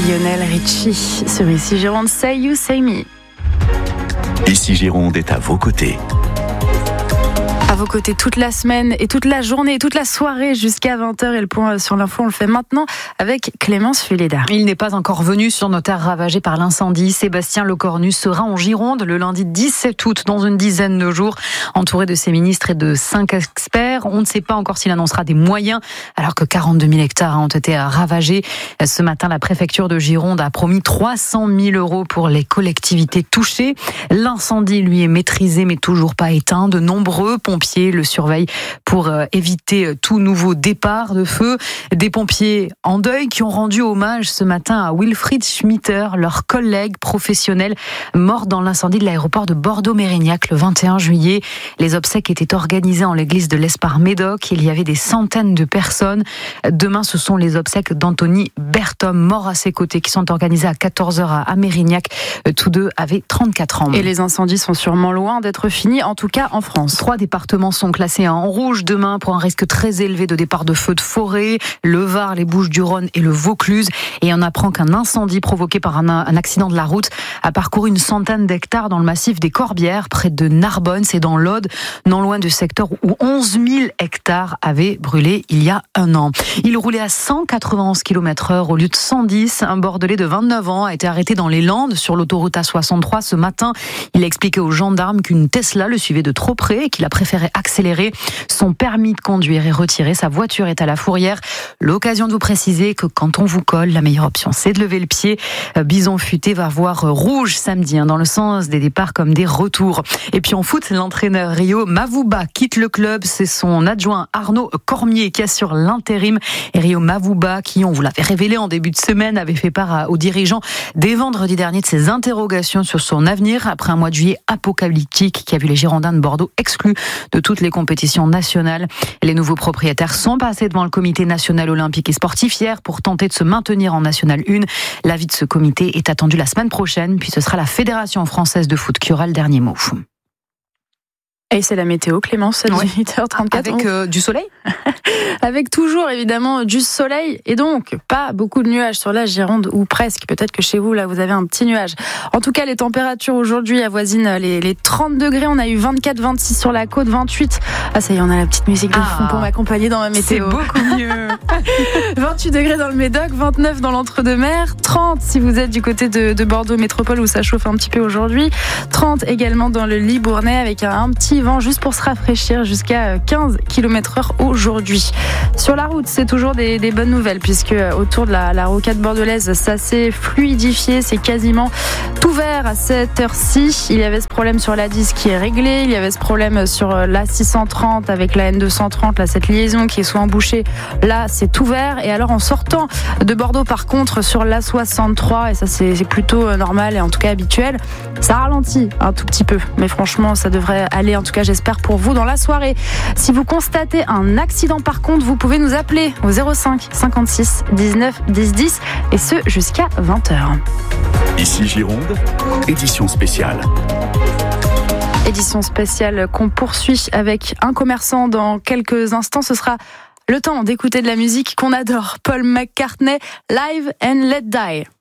Lionel Richie sur Ici Gironde, Say You, Say Me. Ici Gironde est à vos côtés. À vos côtés toute la semaine et toute la journée et toute la soirée jusqu'à 20h. Et le point sur l'info, on le fait maintenant avec Clémence Fuleda. Il n'est pas encore venu sur nos terres ravagées par l'incendie. Sébastien Lecornu sera en Gironde le lundi 17 août, dans une dizaine de jours, entouré de ses ministres et de 5 experts. On ne sait pas encore s'il annoncera des moyens, alors que 42 000 hectares ont été ravagés. Ce matin, la préfecture de Gironde a promis 300 000 € pour les collectivités touchées. L'incendie, lui, est maîtrisé, mais toujours pas éteint. De nombreux pompiers le surveillent pour éviter tout nouveau départ de feu. Des pompiers en deuil qui ont rendu hommage ce matin à Wilfried Schmitter, leur collègue professionnel mort dans l'incendie de l'aéroport de Bordeaux-Mérignac le 21 juillet. Les obsèques étaient organisées en l'église de l'Espar-Médoc. Il y avait des centaines de personnes. Demain, ce sont les obsèques d'Anthony Berthom, mort à ses côtés, qui sont organisées à 14h à Mérignac. Tous deux avaient 34 ans. Et les incendies sont sûrement loin d'être finis, en tout cas en France. 3 départements sont classés en rouge demain pour un risque très élevé de départ de feux de forêt. Le Var, les Bouches-du-Rhône et le Vaucluse. Et on apprend qu'un incendie provoqué par un accident de la route a parcouru une centaine d'hectares dans le massif des Corbières, près de Narbonne. C'est dans l'Aude, non loin du secteur où 11 000 hectares avaient brûlé il y a un an. Il roulait à 191 km/h au lieu de 110. Un Bordelais de 29 ans a été arrêté dans les Landes sur l'autoroute A63 ce matin. Il a expliqué aux gendarmes qu'une Tesla le suivait de trop près et qu'il a préféré accélérer. Son permis de conduire est retiré. Sa voiture est à la fourrière. L'occasion de vous préciser que quand on vous colle, la meilleure option, c'est de lever le pied. Bison Futé va voir rouge samedi, dans le sens des départs comme des retours. Et puis en foot, l'entraîneur Rio Mavouba quitte le club. C'est son adjoint Arnaud Cormier qui assure l'intérim. Et Rio Mavouba, qui, on vous l'avait révélé en début de semaine, avait fait part aux dirigeants dès vendredi dernier de ses interrogations sur son avenir après un mois de juillet apocalyptique qui a vu les Girondins de Bordeaux exclus de toutes les compétitions nationales. Les nouveaux propriétaires sont passés devant le comité national olympique et sportif hier pour tenter de se maintenir en National 1. L'avis de ce comité est attendu la semaine prochaine, puis ce sera la Fédération française de foot qui aura le dernier mot. Et c'est la météo, Clémence, 8h34. Avec du soleil Avec toujours, évidemment, du soleil et donc pas beaucoup de nuages sur la Gironde, ou presque. Peut-être que chez vous, là, vous avez un petit nuage. En tout cas, les températures aujourd'hui avoisinent les 30 degrés. On a eu 24, 26 sur la côte, 28. Ah, ça y est, on a la petite musique de fond pour m'accompagner dans ma météo. C'est beaucoup mieux. 28 degrés dans le Médoc, 29 dans l'Entre-deux-Mers, 30 si vous êtes du côté de Bordeaux Métropole où ça chauffe un petit peu aujourd'hui. 30 également dans le Libournais avec un petit vent juste pour se rafraîchir jusqu'à 15 km/h aujourd'hui. Sur la route, c'est toujours des bonnes nouvelles puisque autour de la rocade bordelaise, ça s'est fluidifié, c'est quasiment tout vert à cette heure-ci. Il y avait ce problème sur la 10 qui est réglé, il y avait ce problème sur la 630 avec la N230, là, cette liaison qui est souvent bouchée, là c'est tout vert. Et alors en sortant de Bordeaux par contre sur la 63, et ça c'est plutôt normal et en tout cas habituel, ça ralentit un tout petit peu, mais franchement ça devrait aller, en tout cas j'espère pour vous dans la soirée. Si vous constatez un accident par contre, vous pouvez nous appeler au 05 56 19 10 10 et ce jusqu'à 20h. Ici Gironde, édition spéciale. Édition spéciale qu'on poursuit avec un commerçant dans quelques instants. Ce sera le temps d'écouter de la musique qu'on adore. Paul McCartney, Live and Let Die.